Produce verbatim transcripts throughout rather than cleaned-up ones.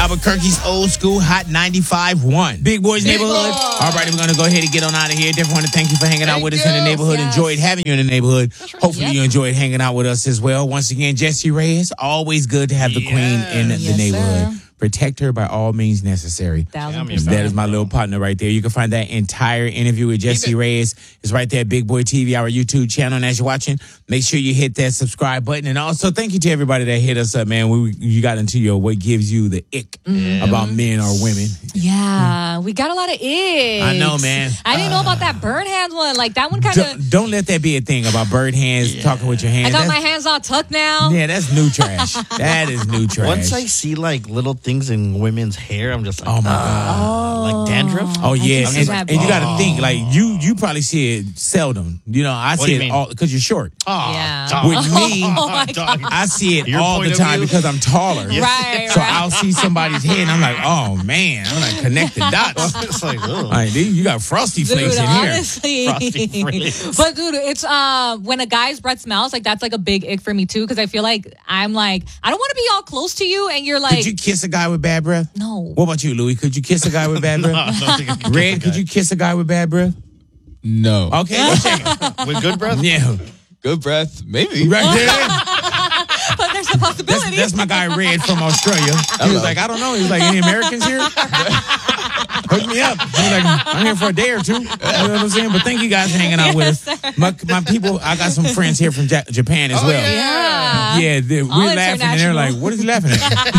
Albuquerque's old school hot ninety-five point one. Big Boys Big Neighborhood. Boy. All right, we're going to go ahead and get on out of here. Definitely want to thank you for hanging thank out with you. us in the neighborhood. Yes. Enjoyed having you in the neighborhood. Right. Hopefully yep. you enjoyed hanging out with us as well. Once again, Jessie Reyes, always good to have the yes. queen in the yes, neighborhood. Sir. Protect her by all means necessary. That is my little partner right there. You can find that entire interview with Jessie Reyes. It's right there at Big Boy T V, our YouTube channel. And as you're watching, make sure you hit that subscribe button. And also, thank you to everybody that hit us up, man. We You got into your what gives you the ick yeah. about men or women. Yeah, we got a lot of ick. I know, man. I didn't uh, know about that bird hands one. Like, that one kind of... Don't, don't let that be a thing about bird hands, yeah. talking with your hands. I got that's, my hands all tucked now. Yeah, that's new trash. That is new trash. Once I see, like, little things in women's hair, I'm just like, oh my uh, god, like dandruff. Oh yeah, and, and you got to think like you. You probably see it seldom. You know, I what see it all because you're short. Oh, yeah. dog. With me, oh I see it Your all the time because I'm taller. Right. So right. I'll see somebody's head and I'm like, oh man, I'm like connect the dots. It's like, oh. Like, dude, you got frosty flakes dude, in honestly. here. Frosty flakes. But dude, it's uh when a guy's breath smells, like that's like a big ick for me too, because I feel like I'm like I don't want to be all close to you and you're like. Could you kiss a guy with bad breath? No. What about you, Louis? Could you kiss a guy with bad breath? No, I don't think I could Red, could you kiss a guy with bad breath? No. Okay, let's check it. With good breath? Yeah. Good breath, maybe. Right there. But there's a possibility. That's, that's my guy Red from Australia. He was like, I don't know. He was like, any Americans here? Hook me up. He was like, I'm here for a day or two. You know what I'm saying? But thank you guys for hanging out yes, with us. My, my people, I got some friends here from ja- Japan as oh, well. Yeah. Yeah, we're All laughing and they're like, what is he laughing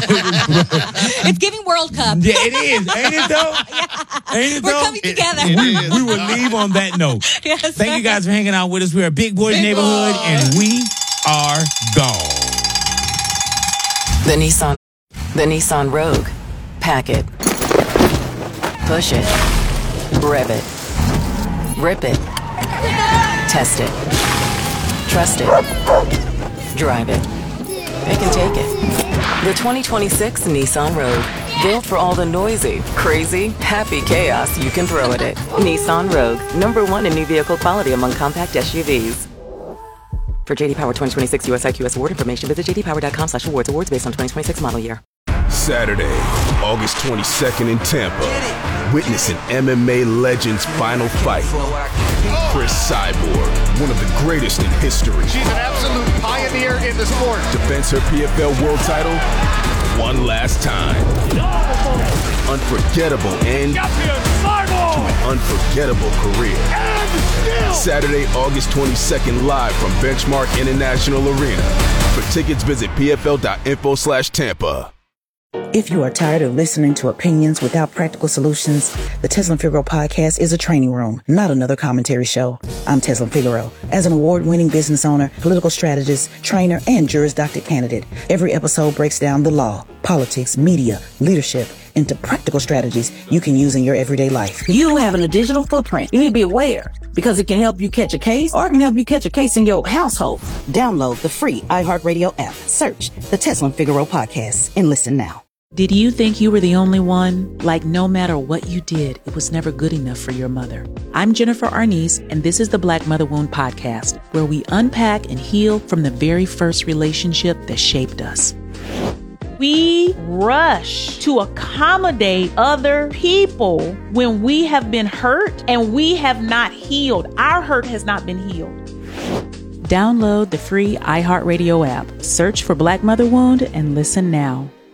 at? It's giving World Cup. Yeah, it is. Ain't it though? Yeah. Ain't it We're though? coming together. It, it we, is. we will leave on that note. Yes, thank sir. you guys for hanging out with us. We're at Big Boys Big Neighborhood boy. and we are gone. The Nissan, the Nissan Rogue. Pack it. Push it. Rev it. Rip it. Test it. Trust it. Drive it. It can take it. The twenty twenty-six Nissan Rogue. Built for all the noisy, crazy, happy chaos you can throw at it. Nissan Rogue. Number one in new vehicle quality among compact S U Vs. For J D Power twenty twenty-six U S I Q S award information, visit j d power dot com slash awards. Awards based on twenty twenty-six model year. Saturday, August twenty-second in Tampa. Witness an M M A legend's final fight. Chris Cyborg, one of the greatest in history. She's an absolute pioneer in the sport. Defends her P F L world title one last time. Unforgettable end to an unforgettable career. Saturday, August twenty-second, live from Benchmark International Arena. For tickets, visit p f l dot info slash Tampa. If you are tired of listening to opinions without practical solutions, the Teslin Figaro podcast is a training room, not another commentary show. I'm Teslin Figaro. As an award-winning business owner, political strategist, trainer, and Juris Doctor candidate, every episode breaks down the law, politics, media, leadership, into practical strategies you can use in your everyday life. You having a digital footprint. You need to be aware because it can help you catch a case or it can help you catch a case in your household. Download the free iHeartRadio app. Search the Teslin Figaro podcast and listen now. Did you think you were the only one? Like, no matter what you did, it was never good enough for your mother. I'm Jennifer Arnice, and this is the Black Mother Wound Podcast, where we unpack and heal from the very first relationship that shaped us. We rush to accommodate other people when we have been hurt and we have not healed. Our hurt has not been healed. Download the free iHeartRadio app, search for Black Mother Wound, and listen now.